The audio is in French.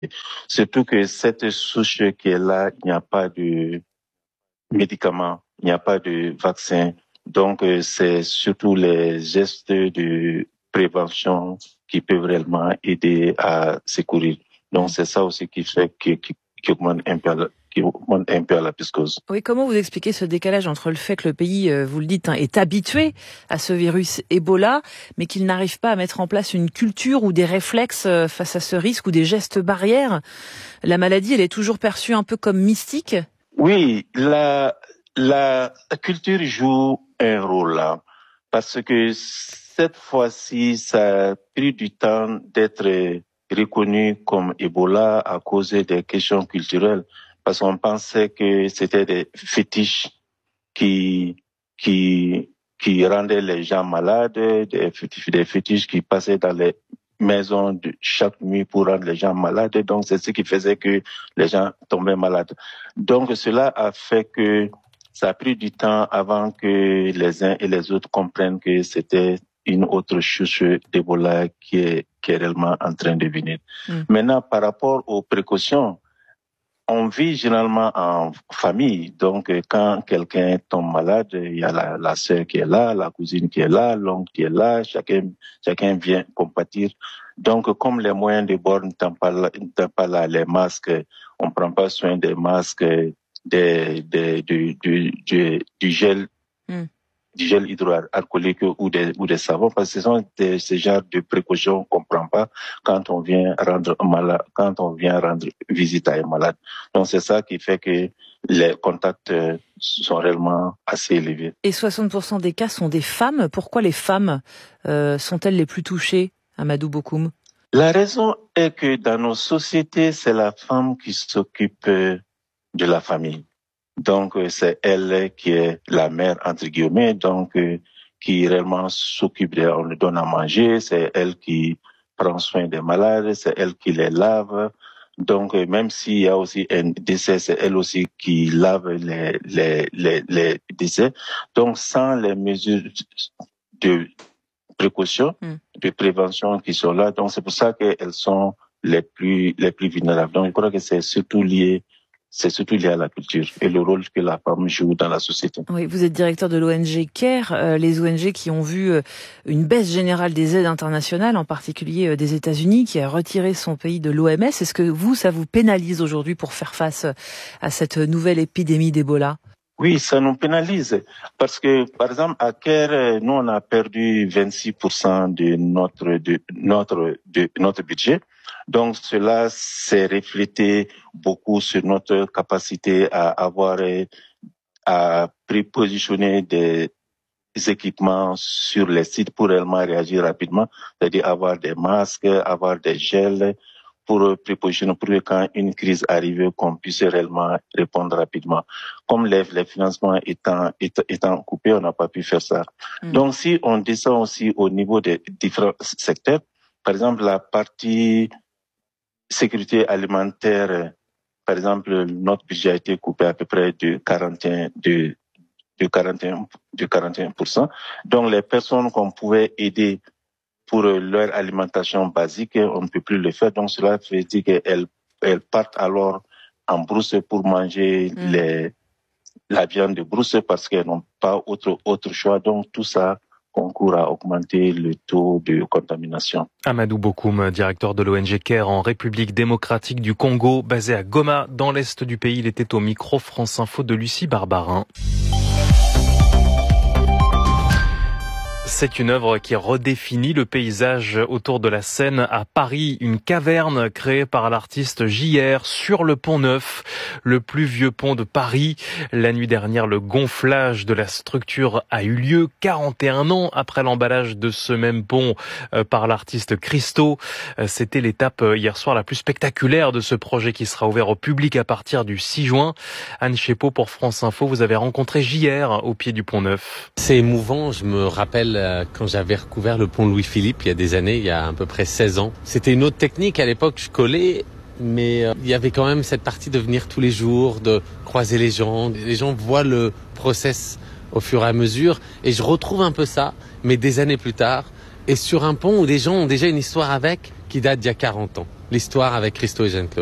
Surtout que cette souche qui est là, il n'y a pas de médicaments, il n'y a pas de vaccin. Donc, c'est surtout les gestes de prévention qui peuvent réellement aider à secourir. Donc, c'est ça aussi qui fait qui augmente un peu la piscose. Oui, comment vous expliquez ce décalage entre le fait que le pays, vous le dites, est habitué à ce virus Ebola, mais qu'il n'arrive pas à mettre en place une culture ou des réflexes face à ce risque ou des gestes barrières? La maladie, elle est toujours perçue un peu comme mystique? Oui, la culture joue un rôle là, parce que cette fois-ci, ça a pris du temps d'être reconnu comme Ebola à cause des questions culturelles, parce qu'on pensait que c'était des fétiches qui rendaient les gens malades, des fétiches qui passaient dans les maisons de chaque nuit pour rendre les gens malades. Donc, c'est ce qui faisait que les gens tombaient malades. Donc, cela a fait que ça a pris du temps avant que les uns et les autres comprennent que c'était une autre chouche d'Ebola qui est réellement en train de venir. Maintenant, par rapport aux précautions, on vit généralement en famille. Donc, quand quelqu'un tombe malade, il y a la sœur qui est là, la cousine qui est là, l'oncle qui est là, chacun vient compatir. Donc, comme les moyens de bord n'étant pas là, les masques, on ne prend pas soin des masques, du gel, du gel hydroalcoolique ou des savons, parce que ce sont ces genres de précautions qu'on prend pas quand on vient rendre visite à un malade. Donc c'est ça qui fait que les contacts sont réellement assez élevés. Et 60% des cas sont des femmes. Pourquoi les femmes sont-elles les plus touchées, Amadou Bokoum? La raison est que dans nos sociétés, c'est la femme qui s'occupe de la famille. Donc, c'est elle qui est la mère, entre guillemets, donc qui réellement s'occupe on lui donne à manger, c'est elle qui prend soin des malades, c'est elle qui les lave. Donc, même s'il y a aussi un décès, c'est elle aussi qui lave les décès. Donc, sans les mesures de précaution, de prévention qui sont là, donc c'est pour ça qu'elles sont les plus vulnérables. Donc, je crois que c'est surtout lié à la culture et le rôle que la femme joue dans la société. Oui, vous êtes directeur de l'ONG CARE, les ONG qui ont vu une baisse générale des aides internationales, en particulier des États-Unis, qui a retiré son pays de l'OMS. Est-ce que ça vous pénalise aujourd'hui pour faire face à cette nouvelle épidémie d'Ebola? Oui, ça nous pénalise parce que, par exemple, à CARE, nous, on a perdu 26% de notre budget. Donc, cela s'est reflété beaucoup sur notre capacité à prépositionner des équipements sur les sites pour réellement réagir rapidement, c'est-à-dire avoir des masques, avoir des gels, pour prépositionner, pour que quand une crise arrive, qu'on puisse réellement répondre rapidement. Comme les financements étant coupés, on n'a pas pu faire ça. Donc, si on descend aussi au niveau des différents secteurs, par exemple, la partie sécurité alimentaire, par exemple, notre budget a été coupé à peu près de 41%. Donc, les personnes qu'on pouvait aider pour leur alimentation basique, on ne peut plus le faire. Donc, cela veut dire qu'elles partent alors en brousse pour manger la viande de brousse parce qu'elles n'ont pas autre choix. Donc, tout ça concourt à augmenter le taux de contamination. Amadou Bokoum, directeur de l'ONG CARE en République démocratique du Congo, basé à Goma, dans l'est du pays. Il était au micro France Info de Lucie Barbarin. C'est une œuvre qui redéfinit le paysage autour de la Seine à Paris. Une caverne créée par l'artiste JR sur le Pont Neuf, le plus vieux pont de Paris. La nuit dernière, le gonflage de la structure a eu lieu 41 ans après l'emballage de ce même pont par l'artiste Christo. C'était l'étape hier soir la plus spectaculaire de ce projet qui sera ouvert au public à partir du 6 juin. Anne Chépeau pour France Info, vous avez rencontré JR au pied du Pont Neuf. C'est émouvant, je me rappelle quand j'avais recouvert le pont Louis-Philippe il y a des années, il y a à peu près 16 ans. C'était une autre technique, à l'époque je collais, mais il y avait quand même cette partie de venir tous les jours, de croiser les gens. Les gens voient le process au fur et à mesure et je retrouve un peu ça, mais des années plus tard, et sur un pont où des gens ont déjà une histoire avec, qui date d'il y a 40 ans. L'histoire avec Christo et Jeanne-Claude.